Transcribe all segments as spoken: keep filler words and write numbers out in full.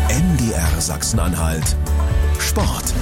M D R Sachsen-Anhalt Sport.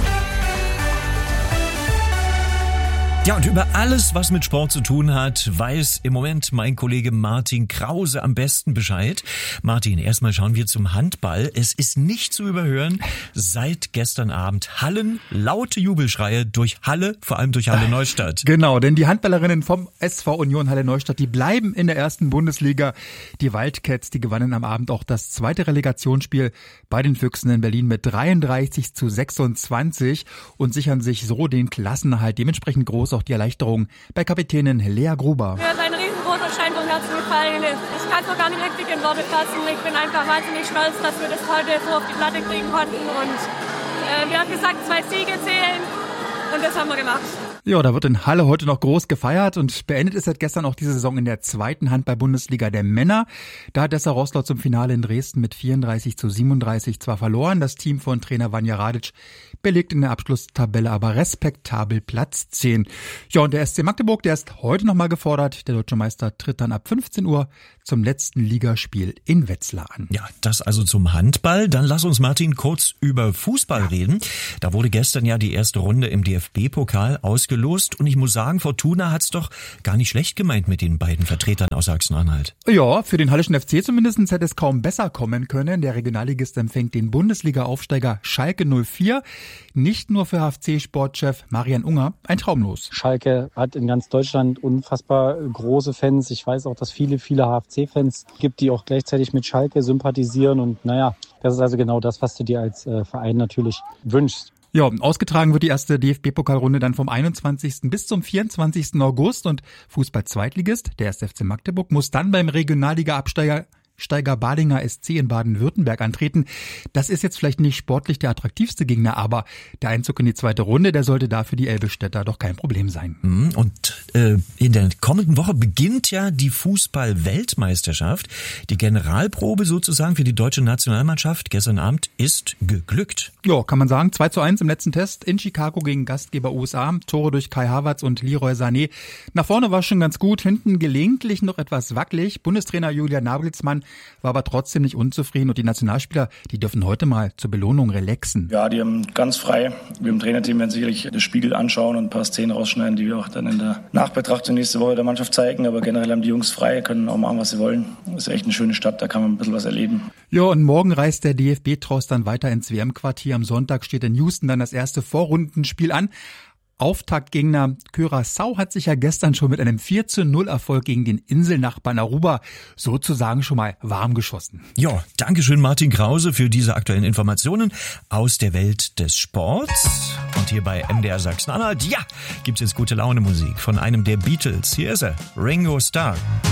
Ja, und über alles, was mit Sport zu tun hat, weiß im Moment mein Kollege Martin Krause am besten Bescheid. Martin, erstmal schauen wir zum Handball. Es ist nicht zu überhören. Seit gestern Abend hallen laute Jubelschreie durch Halle, vor allem durch Halle Neustadt. Genau, denn die Handballerinnen vom S V Union Halle Neustadt, die bleiben in der ersten Bundesliga. Die Wildcats, die gewannen am Abend auch das zweite Relegationsspiel bei den Füchsen in Berlin mit dreiunddreißig zu sechsundzwanzig und sichern sich so den Klassenerhalt. Dementsprechend groß auch die Erleichterung bei Kapitänin Lea Gruber. Mir ist ein riesengroßer Schein vom Herzen gefallen. Ich kann es noch gar nicht richtig in Worte fassen. Ich bin einfach wahnsinnig stolz, dass wir das heute so auf die Platte kriegen konnten. Und äh, wir haben gesagt, zwei Siege zählen und das haben wir gemacht. Ja, da wird in Halle heute noch groß gefeiert und beendet ist seit gestern auch diese Saison in der zweiten Handball-Bundesliga der Männer. Da hat Dessau Roßlau zum Finale in Dresden mit vierunddreißig zu siebenunddreißig zwar verloren. Das Team von Trainer Vanja Radic belegt in der Abschlusstabelle aber respektabel Platz zehn. Ja, und der S C Magdeburg, der ist heute nochmal gefordert. Der Deutsche Meister tritt dann ab fünfzehn Uhr zum letzten Ligaspiel in Wetzlar an. Ja, das also zum Handball. Dann lass uns, Martin, kurz über Fußball reden. Da wurde gestern ja die erste Runde im D F B-Pokal ausgelost. Und ich muss sagen, Fortuna hat's doch gar nicht schlecht gemeint mit den beiden Vertretern aus Sachsen-Anhalt. Ja, für den Hallischen F C zumindest hätte es kaum besser kommen können. Der Regionalligist empfängt den Bundesliga-Aufsteiger Schalke null vier. Nicht nur für H F C-Sportchef Marian Unger ein Traumlos. Schalke hat in ganz Deutschland unfassbar große Fans. Ich weiß auch, dass viele, viele H F C-Fans gibt, die auch gleichzeitig mit Schalke sympathisieren. Und naja, das ist also genau das, was du dir als äh, Verein natürlich wünschst. Ja, ausgetragen wird die erste D F B-Pokalrunde dann vom einundzwanzigsten bis zum vierundzwanzigsten August und Fußball-Zweitligist, der erste F C Magdeburg, muss dann beim Regionalliga-Absteiger Steiger Badinger S C in Baden-Württemberg antreten. Das ist jetzt vielleicht nicht sportlich der attraktivste Gegner, aber der Einzug in die zweite Runde, der sollte da für die Elbestädter doch kein Problem sein. Und äh, in der kommenden Woche beginnt ja die Fußball-Weltmeisterschaft. Die Generalprobe sozusagen für die deutsche Nationalmannschaft gestern Abend ist geglückt. Ja, kann man sagen. zwei zu eins im letzten Test in Chicago gegen Gastgeber U S A. Tore durch Kai Havertz und Leroy Sané. Nach vorne war schon ganz gut, hinten gelegentlich noch etwas wackelig. Bundestrainer Julian Nagelsmann war aber trotzdem nicht unzufrieden und die Nationalspieler, die dürfen heute mal zur Belohnung relaxen. Ja, die haben ganz frei. Wir im Trainerteam werden sicherlich das Spiegel anschauen und ein paar Szenen rausschneiden, die wir auch dann in der Nachbetrachtung nächste Woche der Mannschaft zeigen. Aber generell haben die Jungs frei, können auch machen, was sie wollen. Das ist echt eine schöne Stadt, da kann man ein bisschen was erleben. Ja, und morgen reist der D F B-Trost dann weiter ins W M-Quartier. Am Sonntag steht in Houston dann das erste Vorrundenspiel an. Auftaktgegner Curaçao hat sich ja gestern schon mit einem vier zu null Erfolg gegen den Inselnachbarn Aruba sozusagen schon mal warm geschossen. Ja, dankeschön Martin Krause für diese aktuellen Informationen aus der Welt des Sports. Und hier bei M D R Sachsen-Anhalt, ja, gibt's jetzt gute Laune Musik von einem der Beatles. Hier ist er, Ringo Starr.